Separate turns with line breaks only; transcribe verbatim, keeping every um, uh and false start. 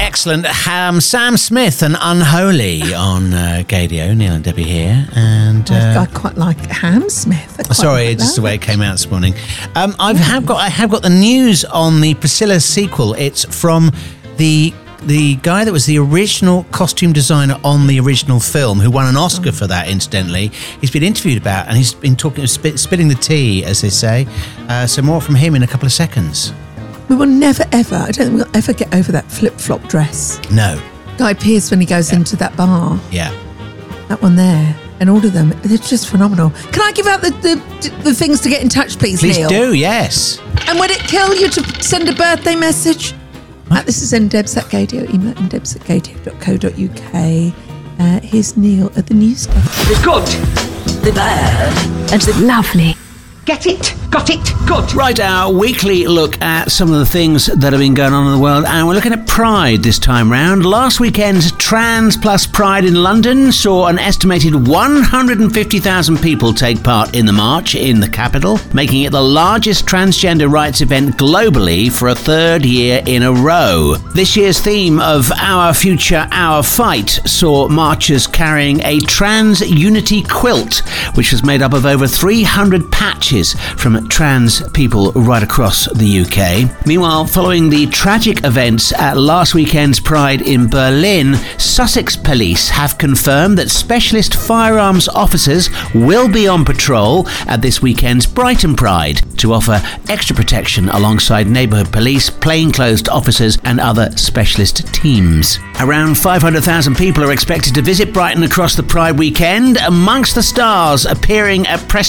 Excellent. Um, Sam Smith and Unholy on uh, Gadio. Neil and Debbie here. And uh,
I, I quite like Ham Smith.
Sorry,
like
it's just the way it came out this morning. Um, I have got I have got the news on the Priscilla sequel. It's from the the guy that was the original costume designer on the original film, who won an Oscar oh. for that, incidentally. He's been interviewed about, and he's been talking, spit, spilling the tea, as they say. Uh, so more from him in a couple of seconds.
We will never, ever, I don't think we'll ever get over that flip-flop dress.
No.
Guy Pearce, when he goes
yeah.
into that bar.
Yeah.
That one there. And all of them, they're just phenomenal. Can I give out the, the, the things to get in touch, please,
Please
Neil?
do, yes.
And would it kill you to send a birthday message? Uh, this is ndebs at Gadio, email ndebs at gadio dot co dot uk. Uh, here's Neil at the news desk.
The good, the bad, and the lovely. Get it? Got it? Good.
Right, our weekly look at some of the things that have been going on in the world, and we're looking at Pride this time round. Last weekend's Trans Plus Pride in London saw an estimated one hundred fifty thousand people take part in the march in the capital, making it the largest transgender rights event globally for a third year in a row. This year's theme of Our Future, Our Fight saw marchers carrying a trans unity quilt, which was made up of over three hundred patches from trans people right across the U K. Meanwhile, following the tragic events at last weekend's Pride in Berlin, Sussex Police have confirmed that specialist firearms officers will be on patrol at this weekend's Brighton Pride to offer extra protection alongside neighbourhood police, plainclothes officers and other specialist teams. Around five hundred thousand people are expected to visit Brighton across the Pride weekend. Amongst the stars appearing at press